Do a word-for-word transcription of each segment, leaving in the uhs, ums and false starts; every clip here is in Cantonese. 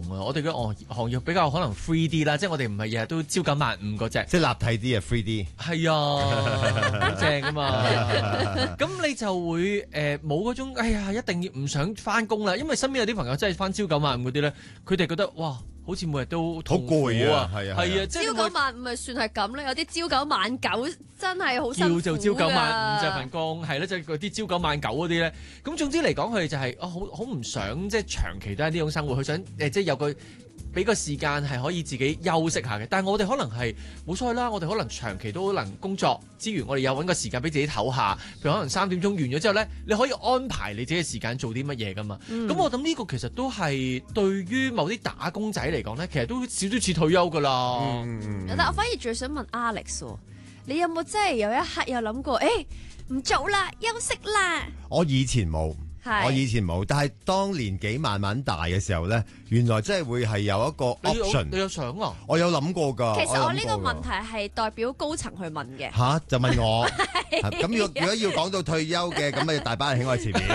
啊！我哋嘅行行業比較可能 free 啲啦，即係我哋唔係日日都朝九晚五嗰隻， 即係立體啲啊，free 啲。 係啊，好正啊嘛！咁你就會誒冇嗰種，哎呀，一定要唔想翻工啦，因為身邊有啲朋友真係翻朝九晚五嗰啲咧，佢哋覺得哇，好似每日都好攰啊，係啊， 係啊，即係朝九晚五咪算係咁咧，有啲朝九晚九真係好辛苦㗎。 叫做朝九晚五就份工，係咧，就嗰啲朝九晚九嗰啲咧。咁總之嚟講，佢哋就係啊，好好唔想即係長期都係呢種生活，佢想誒即係有個俾個時間係可以自己休息下嘅。但係我哋可能係冇所謂啦，我哋可能長期都能工作之餘，我哋有揾個時間俾自己唞下。譬如可能三點鐘完咗之後咧，你可以安排你自己嘅時間做啲乜嘢噶嘛。咁、嗯、我諗呢個其實都係對於某啲打工仔嚟講咧，其實都少少似退休噶啦。 嗯、但我反而最想問 Alex， 你有冇真係有一刻有諗過，誒、欸、唔做啦，休息啦？ 我以前冇。我以前冇，但係當年紀慢慢大嘅時候咧，原來真係會係有一個 option。 你有，你有想啊？ 我有諗過㗎。 其實我呢個問題係代表高層去問嘅。 吓、啊？就問我。咁如果如果要講到退休嘅，咁咪大班人喺我前面。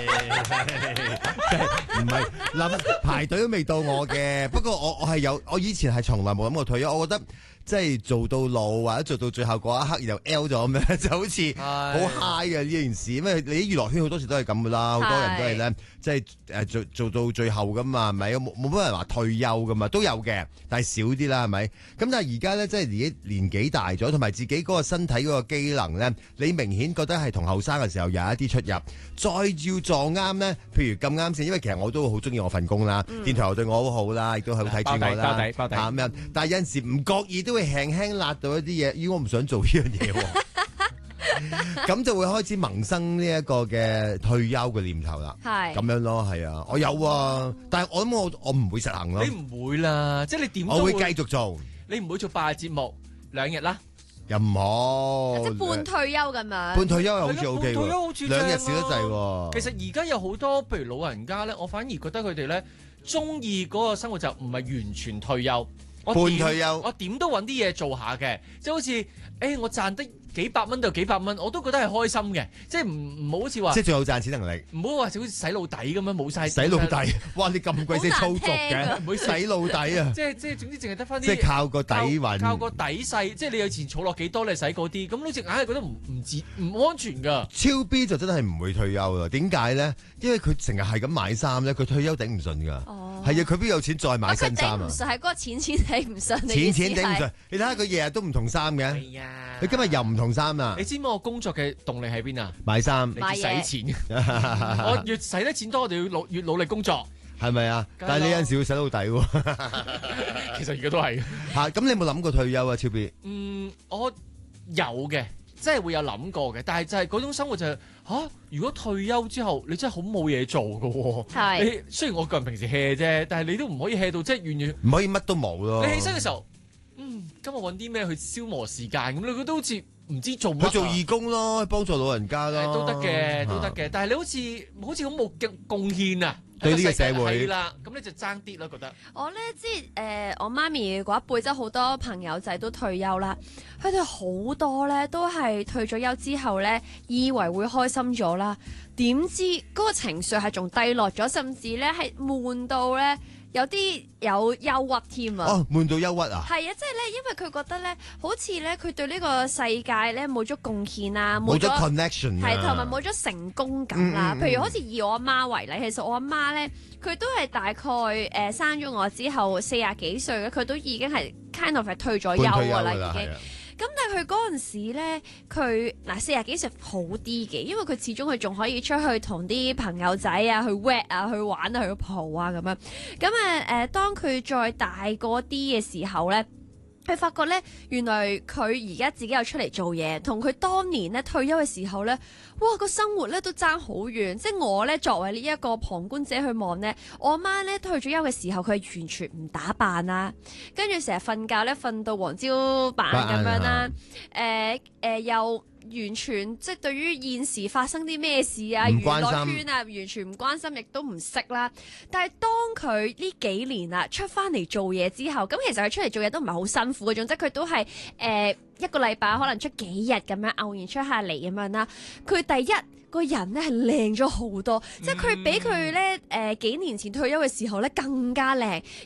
唔係諗排隊都未到我嘅。不過我我係有，我以前係從來冇諗過退休。我覺得即係做到老或者做到最後嗰一刻又 L 咗咁樣，就好似好 high 嘅呢件事。因為你啲娛樂圈好多時都係咁噶啦，好多人都係咧，即係誒做做到最後噶嘛，係咪？冇冇乜人話退休噶嘛，都有嘅，但係少啲啦，係咪？咁但係而家咧，即係自己年紀大咗，同埋自己嗰個身體嗰個機能咧，你明顯覺得係同後生嘅時候有一啲出入。再要撞啱咧，譬如咁啱先，因為其實我都好中意我份工啦，嗯、電台又對我好好啦，亦都好睇住我啦， 包底包底包底咁樣。但係有陣時唔覺意都會輕輕辣到一啲嘢，咦我唔想做呢樣嘢喎，咁就會開始萌生呢一個嘅退休嘅念頭啦。係咁樣咯，係啊，我有啊，但係我諗我我唔會實行咯。 你唔會啦，即係你點都會，我會繼續做。 你唔會做八日節目兩日啦。 又唔好， 即係半退休咁樣。半退休又好似 O K 喎， 退休好似兩日少得滯喎。 其實而家有好多，譬如老人家咧，我反而覺得佢哋咧中意嗰個生活就唔係完全退休，我半退休， 我點都揾啲嘢做下嘅，即係好似誒、欸、我賺得幾百蚊就幾百蚊，我都覺得係開心嘅，即係唔唔好好似話， 即係仲有賺錢能力， 唔好話好似洗腦底咁樣冇晒洗腦底，哇！你咁鬼死粗俗嘅，唔會洗腦底啊！ 即係即係總之淨係得翻啲， 即係靠個底運， 靠個底細，即係你有錢儲落幾多，你使嗰啲，咁好似硬係覺得唔唔自唔安全㗎。 超 B 就真係唔會退休啦，點解咧？因為佢成日係咁買衫咧，佢退休頂唔順㗎。哦，係啊，佢邊有錢再買新衫啊？ 頂唔順係嗰個錢錢頂唔順， 錢錢頂唔順。你睇下佢日日都唔同衫嘅， 係啊， 佢今日又唔同衫啦。 你知唔知我工作嘅動力喺邊啊？ 買衫， 買嘢，使錢。我越使得錢多，我哋要努越努力工作， 係咪啊？但係你有陣時會使到底喎。 其實而家都係。 嚇，咁你有冇諗過退休啊？超 B？ 嗯，我有嘅，即係會有諗過嘅，但係就係嗰種生活就係嚇。如果退休之後，你真係好冇嘢做㗎喎。係。你雖然我個人平時 hea 啫，但係你都唔可以 hea 到即係完全唔可以乜都冇咯。 你起身嘅時候，嗯，今日揾啲咩去消磨時間咁？你覺得好似唔知做乜？ 去做義工咯，幫助老人家咯， 都得嘅，都得嘅。但係你好似好似好冇貢貢獻啊！ 對呢個社會係啦，咁你就爭啲啦，覺得。 我咧即係誒、呃，我媽咪嗰一輩即係好多朋友仔都退休啦，佢哋好多咧都係退咗休之後咧，以為會開心咗啦，點知嗰個情緒係仲低落咗，甚至咧係悶到咧。有啲有憂鬱添啊！ 哦，悶到憂鬱啊！ 係啊，即係咧，因為佢覺得咧，好似咧，佢對呢個世界咧冇咗貢獻啊， 冇咗 connection， 係同埋冇咗成功感啦、啊。嗯嗯嗯、譬如好似以我阿媽為例，其實我阿媽咧，佢都係大概誒、呃、生咗我之後四廿幾歲咧，佢都已經係 kind of 係退咗休㗎啦，已經。咁但係佢嗰陣時咧，佢嗱四廿幾歲好啲嘅，因為佢始終佢仲可以出去同啲朋友仔啊去 wet 啊去玩啊去蒲啊咁樣。咁誒誒，當佢再大個啲嘅時候咧，佢發覺咧，原來佢而家自己又出嚟做嘢，同佢當年咧退休嘅時候咧，哇個生活咧都爭好遠。即係我咧作為呢一個旁觀者去望咧，我阿媽咧退咗休嘅時候，佢係完全唔打扮啦，跟住成日瞓覺咧瞓到黃朝白咁樣啦，誒誒、呃呃、又。完全即係對於現時發生啲咩事啊，娛樂圈啊，完全唔關心，亦都唔識啦。但係當佢呢幾年啊出翻嚟做嘢之後，咁其實佢出嚟做嘢都唔係好辛苦嗰種，即係佢都係誒、呃、一個禮拜可能出幾日咁樣，偶然出下嚟咁樣啦。佢第一個人咧係靚咗好多，嗯、即係佢比佢咧誒幾年前退休嘅時候咧更加靚，